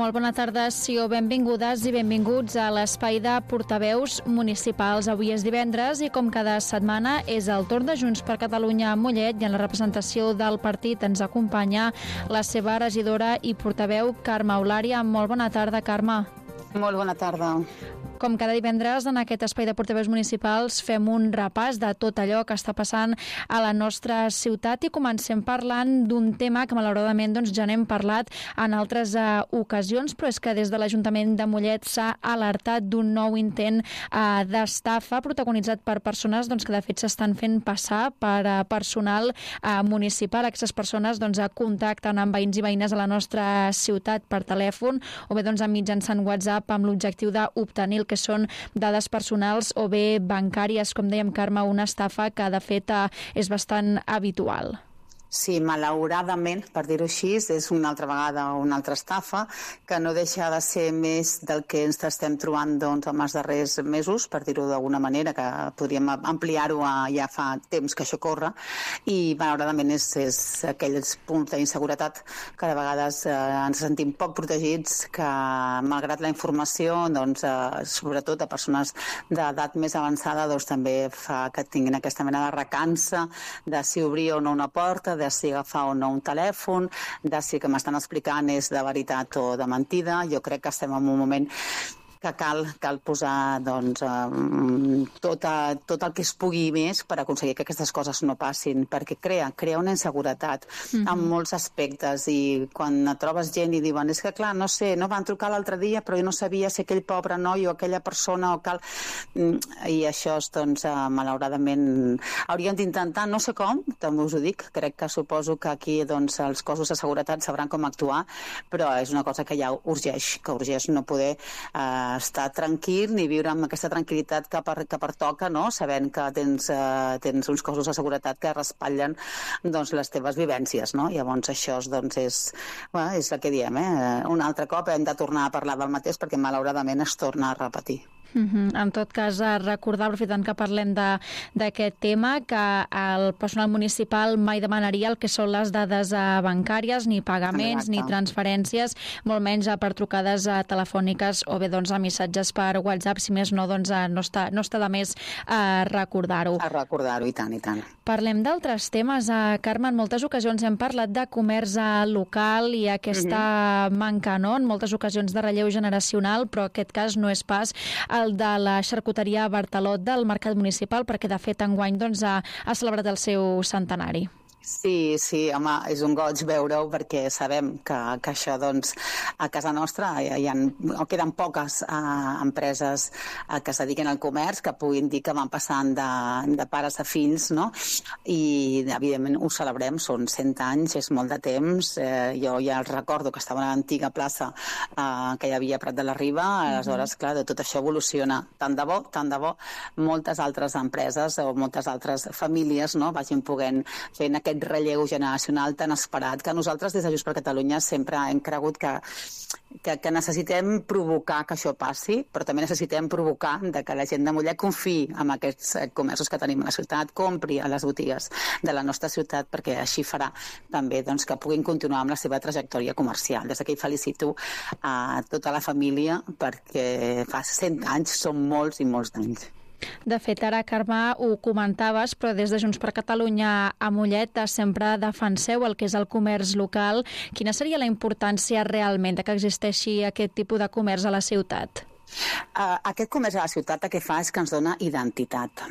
Molt bona tarda, benvingudes i benvinguts a l'espai de portaveus municipals. Avui és divendres i com cada setmana és el torn de Junts per Catalunya a Mollet i en la representació del partit ens acompanya la seva regidora i portaveu Carme Eulària. Molt bona tarda, Carme. Molt bona tarda. Com cada divendres, en aquest espai de portaveus municipals fem un repàs de tot allò que està passant a la nostra ciutat i comencem parlant d'un tema que malauradament ja n'hem parlat en altres ocasions, però és que des de l'Ajuntament de Mollet s'ha alertat d'un nou intent d'estafa protagonitzat per persones que de fet s'estan fent passar per personal municipal. Aquestes persones contacten amb veïns i veïnes a la nostra ciutat per telèfon o bé mitjançant WhatsApp amb l'objectiu d'obtenir el que són dades personals o bé bancàries, com dèiem, Carme, una estafa que de fet és bastant habitual. Sí, malauradament, per dir-ho així, és una altra vegada una altra estafa que no deixa de ser més del que ens estem trobant en els darrers mesos, per dir-ho d'alguna manera, que podríem ampliar-ho ja fa temps que això corre, i malauradament és aquells punts d'inseguretat que de vegades ens sentim poc protegits, que malgrat la informació, sobretot a persones d'edat més avançada, també fa que tinguin aquesta mena de recança de si obrir o no una porta, de si agafar o no un telèfon, de si que m'estan explicant és de veritat o de mentida. Jo crec que estem en un moment que cal posar tot el que es pugui més per aconseguir que aquestes coses no passin, perquè crea una inseguretat en molts aspectes, i quan et trobes gent i diuen és que clar, no sé, no van trucar l'altre dia però jo no sabia si aquell pobre noi o aquella persona o cal... i això malauradament hauríem d'intentar, no sé com, també us ho dic, crec que suposo que aquí els cossos de seguretat sabran com actuar, però és una cosa que ja urgeix no poder estar tranquil ni viure amb aquesta tranquil·litat que pertoca, no? Sabent que tens uns cossos de seguretat que respallen les teves vivències, no? Llavors això és el que diem, un altre cop hem de tornar a parlar del mateix perquè malauradament es torna a repetir. En tot cas, recordar, aprofitant que parlem d'aquest tema, que el personal municipal mai demanaria el que són les dades bancàries, ni pagaments, ni transferències, molt menys per trucades telefòniques o bé a missatges per WhatsApp, si més no, no està de més recordar-ho. A recordar-ho, i tant, i tant. Parlem d'altres temes. Carme, en moltes ocasions hem parlat de comerç local i aquesta manca, no?, en moltes ocasions de relleu generacional, però aquest cas no és pas el de la xarcuteria Bartalot del Mercat Municipal, perquè de fet enguany ha celebrat el seu centenari. Sí, home, és un goig veure-ho perquè sabem que això, a casa nostra queden poques empreses que es dediquen al comerç, que puguin dir que van passant de pares a fills, no? I evidentment ho celebrem, són 100 anys, és molt de temps. Jo ja recordo que estava a l'antiga plaça que hi havia a Prat de la Riba, aleshores, clar, de tot això evoluciona. Tant de bo, moltes altres empreses o moltes altres famílies, no?, vagin podent fer aquest relleu generacional tan esperat, que nosaltres des de Junts per Catalunya sempre hem cregut que necessitem provocar que això passi, però també necessitem provocar que la gent de Mollet confiï en aquests comerços que tenim a la ciutat, compri a les botigues de la nostra ciutat, perquè així farà també que puguin continuar amb la seva trajectòria comercial. Des d'aquí felicito a tota la família perquè fa 100 anys, són molts i molts d'anys. De fet, ara, Carme, ho comentaves, però des de Junts per Catalunya a Mollet sempre defenseu el que és el comerç local. Quina seria la importància realment de que existeixi aquest tipus de comerç a la ciutat? Aquest comerç a la ciutat el que fa és que ens dona identitat.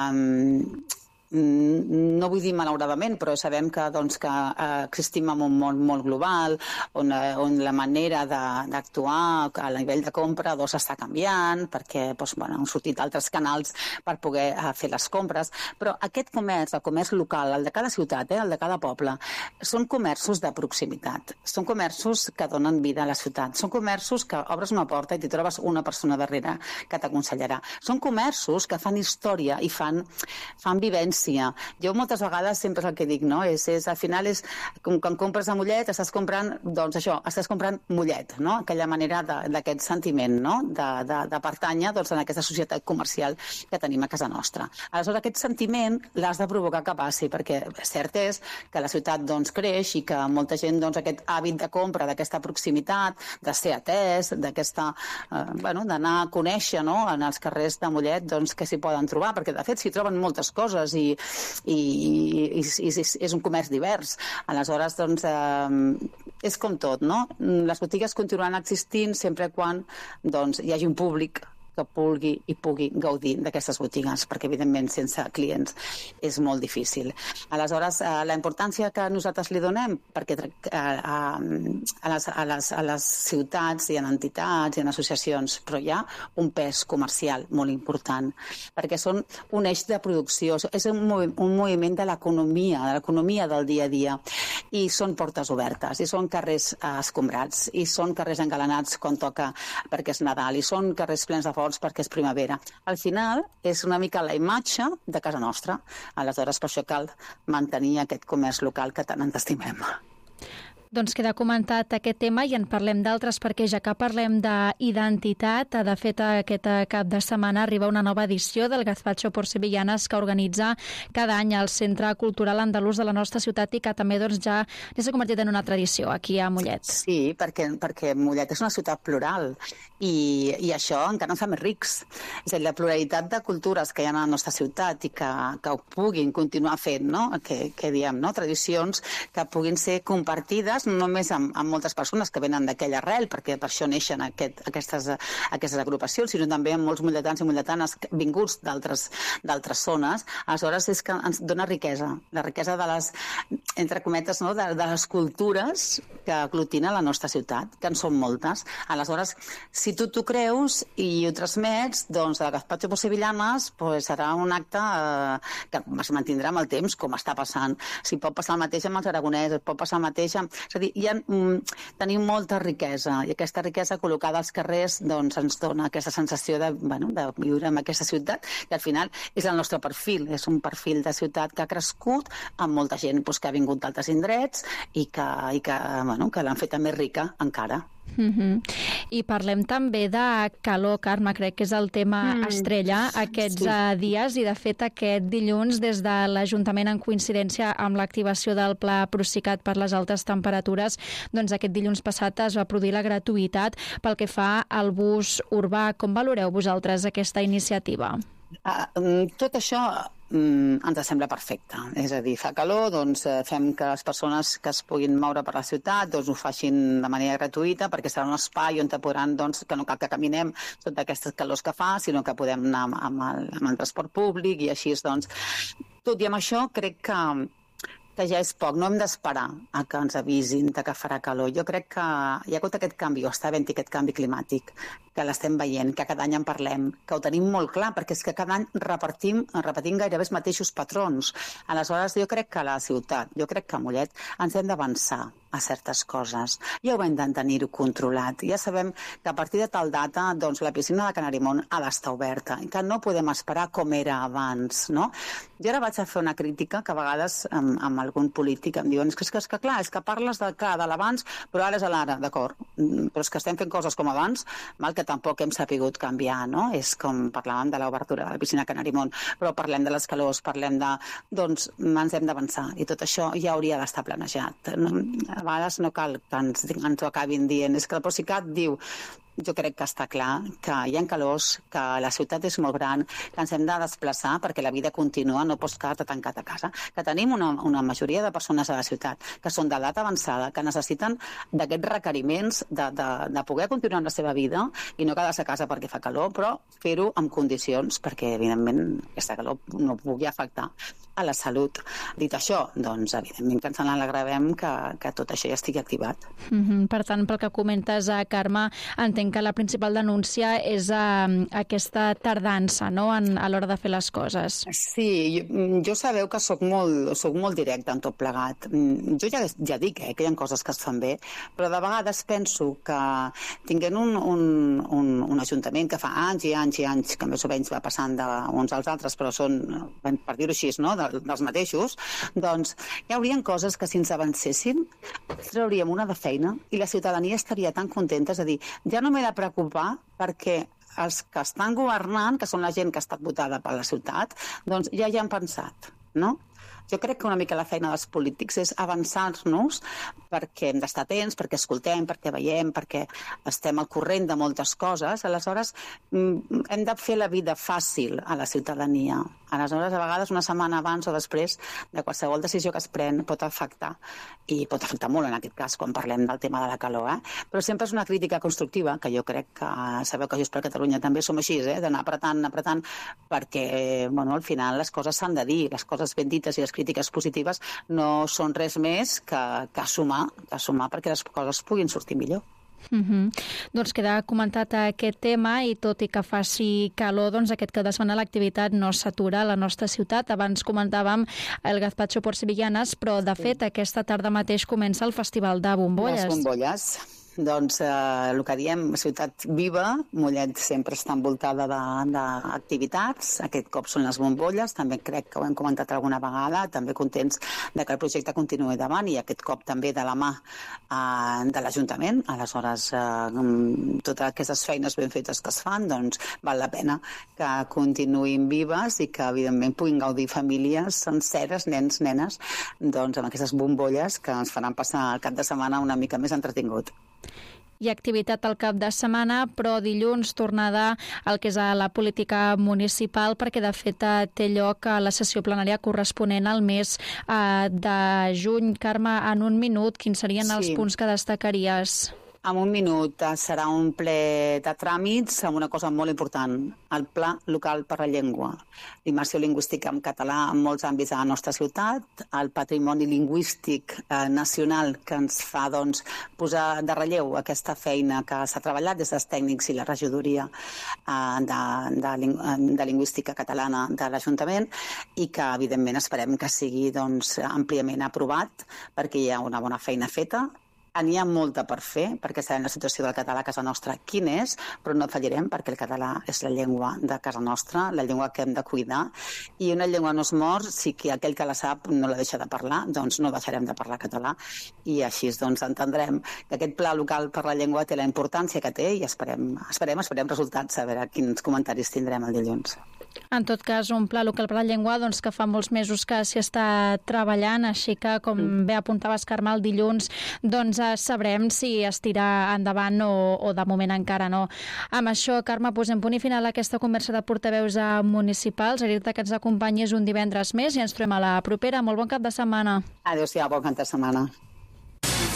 No vull dir malauradament, però sabem que existim en un món molt global on la manera d'actuar a nivell de compra està canviant perquè han sortit altres canals per poder fer les compres, però aquest comerç, el comerç local, el de cada ciutat, el de cada poble, són comerços de proximitat, són comerços que donen vida a la ciutat, són comerços que obres una porta i t'hi trobes una persona darrere que t'aconsellarà, són comerços que fan història i fan vivència potència. Jo moltes vegades sempre és el que dic, no? Al final és, quan compres a Mollet, estàs comprant, doncs això, estàs comprant Mollet, no? Aquella manera d'aquest sentiment, no? De pertànyer, doncs, en aquesta societat comercial que tenim a casa nostra. Aleshores, aquest sentiment l'has de provocar que passi, perquè cert és que la ciutat, doncs, creix i que molta gent, doncs, aquest hàbit de compra, d'aquesta proximitat, de ser atès, d'aquesta, d'anar a conèixer, no?, en els carrers de Mollet, doncs, què s'hi poden trobar, perquè, de fet, s'hi troben moltes coses i és un comerç divers. Aleshores, doncs, és com tot, no? Les botigues continuaran existint sempre quan, doncs, hi hagi un públic que vulgui i pugui gaudir d'aquestes botigues, perquè, evidentment, sense clients és molt difícil. Aleshores, la importància que nosaltres li donem, perquè a les ciutats hi ha entitats, hi ha associacions, però hi ha un pes comercial molt important, perquè són un eix de producció, és un moviment de l'economia del dia a dia, i són portes obertes, i són carrers escombrats, i són carrers engalanats quan toca perquè és Nadal, i són carrers plens de focs perquè és primavera. Al final és una mica la imatge de casa nostra. Aleshores, per això cal mantenir aquest comerç local que tant ens estimem. Doncs queda comentat aquest tema i en parlem d'altres, perquè ja que parlem d'identitat, de fet aquest cap de setmana arriba una nova edició del Gazpacho por Sevillanas que organitza cada any el Centre Cultural Andalús de la nostra ciutat i que també doncs, ja s'ha convertit en una tradició aquí a Mollet. Sí, perquè Mollet és una ciutat plural i això encara ens fa més rics. És a dir, la pluralitat de cultures que hi ha a la nostra ciutat i que ho puguin continuar fent, no? Que diem, no? Tradicions que puguin ser compartides no només amb moltes persones que venen d'aquella arrel, perquè per això neixen aquestes agrupacions, sinó també amb molts molletans i molletanes vinguts d'altres zones. Aleshores, és que ens dona riquesa, la riquesa de les, entre cometes, no? de les cultures que aglutina la nostra ciutat, que en són moltes. Aleshores, si tu t'ho creus i ho transmets, doncs el Gazpacho por Sevillanas serà un acte que es mantindrà amb el temps, com està passant. Si pot passar el mateix amb els aragonesos, pot passar el mateix amb... És a dir, tenim molta riquesa i aquesta riquesa col·locada als carrers doncs, ens dona aquesta sensació de viure en aquesta ciutat que al final és el nostre perfil, és un perfil de ciutat que ha crescut amb molta gent que ha vingut d'altres indrets i que l'han fet més rica encara. I parlem també de calor, Carme, crec que és el tema estrella aquests dies i de fet aquest dilluns des de l'Ajuntament en coincidència amb l'activació del Pla Procicat per les altes temperatures, doncs aquest dilluns passat es va produir la gratuïtat pel que fa al bus urbà. Com valoreu vosaltres aquesta iniciativa? Tot això ens sembla perfecte. És a dir, fa calor, doncs fem que les persones que es puguin moure per la ciutat doncs ho facin de manera gratuïta, perquè serà un espai on podran, doncs, que no cal que caminem sota aquestes calors que fa, sinó que podem anar amb el transport públic i així, doncs, tot i amb això crec que ja és poc, no hem d'esperar a que ens avisin que farà calor. Jo crec que hi ha hagut aquest canvi, o està havent-hi aquest canvi climàtic, que l'estem veient, que cada any en parlem, que ho tenim molt clar, perquè és que cada any repetim gairebé els mateixos patrons. Aleshores, jo crec que a la ciutat, jo crec que a Mollet ens hem d'avançar a certes coses. Ja ho hem de tenir-ho controlat. Ja sabem que a partir de tal data doncs, la piscina de Canarimont ha d'estar oberta, que no podem esperar com era abans, no? Jo ara vaig a fer una crítica que a vegades amb algun polític em diuen és que clar, és que parles de l'abans, però ara és a l'ara, d'acord, però és que estem fent coses com abans, mal que tampoc hem sapigut canviar, no? És com parlàvem de l'obertura de la piscina de Canarimont, però parlem de les calors, parlem de... Doncs ens hem d'avançar, i tot això ja hauria d'estar planejat. A vegades no cal que ens ho acabin dient, és que el Procicat diu jo crec que està clar que hi ha calors, que la ciutat és molt gran, que ens hem de desplaçar perquè la vida continua, no pots quedar-te tancat a casa, que tenim una majoria de persones a la ciutat que són d'edat avançada, que necessiten d'aquests requeriments de poder continuar amb la seva vida i no quedar-se a casa perquè fa calor, però fer-ho amb condicions perquè, evidentment, aquesta calor no pugui afectar a la salut. Dit això, doncs, evidentment que ens n'alegrem que tot això ja estigui activat. Per tant, pel que comentes, Carme, entenc entenc que la principal denúncia és aquesta tardança, no?, a l'hora de fer les coses. Sí, jo sabeu que soc molt directa en tot plegat. Jo ja dic que hi ha coses que es fan bé, però de vegades penso que tinguent un ajuntament que fa anys i anys i anys, que més o menys va passant d'uns als altres, però són, per dir-ho així, no?, dels mateixos, doncs hi haurien coses que si ens avancessin trauríem una de feina i la ciutadania estaria tan contenta, és a dir, ja no m'he de preocupar perquè els que estan governant, que són la gent que ha estat votada per la ciutat, doncs ja hi han pensat, no? Jo crec que una mica la feina dels polítics és avançar-nos perquè hem d'estar atents, perquè escoltem, perquè veiem, perquè estem al corrent de moltes coses. Aleshores, hem de fer la vida fàcil a la ciutadania. Aleshores, a vegades, una setmana abans o després de qualsevol decisió que es pren pot afectar, i pot afectar molt en aquest cas quan parlem del tema de la calor, però sempre és una crítica constructiva, que jo crec que sabeu que Junts per Catalunya també som així, d'anar apretant, perquè al final les coses s'han de dir, les coses ben dites i les crítiques positives no són res més que sumar perquè les coses puguin sortir millor. Doncs queda comentat aquest tema, i tot i que faci calor, doncs aquest cap de setmana l'activitat no s'atura a la nostra ciutat. Abans comentàvem el Gazpacho por Sevillanas, però de fet aquesta tarda mateix comença el Festival de Bombolles. Les bombolles. Doncs el que diem, ciutat viva, Mollet sempre està envoltada d'activitats, aquest cop són les bombolles, també crec que ho hem comentat alguna vegada, també contents de que el projecte continuï davant, i aquest cop també de la mà de l'Ajuntament. Aleshores, totes aquestes feines ben fetes que es fan, doncs val la pena que continuïn vives i que evidentment puguin gaudir famílies senceres, nens, nenes, doncs amb aquestes bombolles que ens faran passar el cap de setmana una mica més entretingut. Hi ha activitat al cap de setmana, però dilluns tornada al que és a la política municipal, perquè de fet té lloc a la sessió plenària corresponent al mes de juny. Carme, en un minut, quins serien els punts que destacaries? En un minut serà un ple de tràmits amb una cosa molt important, el Pla Local per la Llengua, l'immersió lingüística en català en molts àmbits de la nostra ciutat, el patrimoni lingüístic nacional que ens fa posar de relleu aquesta feina que s'ha treballat des dels tècnics i la regidoria de lingüística catalana de l'Ajuntament, i que evidentment esperem que sigui àmpliament aprovat perquè hi ha una bona feina feta. N'hi ha molta per fer, perquè sabem la situació del català a casa nostra quin és, però no fallirem perquè el català és la llengua de casa nostra, la llengua que hem de cuidar, i una llengua no es mor si aquell que la sap no la deixa de parlar, doncs no deixarem de parlar català, i així entendrem que aquest pla local per la llengua té la importància que té, i esperem resultats, a veure quins comentaris tindrem el dilluns. En tot cas, un pla local per la llengua que fa molts mesos que s'hi està treballant, així que, com bé apuntaves, Carme, el dilluns sabrem si es tira endavant o de moment encara no. Amb això, Carme, posem punt i final a aquesta conversa de portaveus municipals. Dir-te que ens acompanyis un divendres més i ens trobem a la propera. Molt bon cap de setmana. Adéu-siau, bon cap de setmana.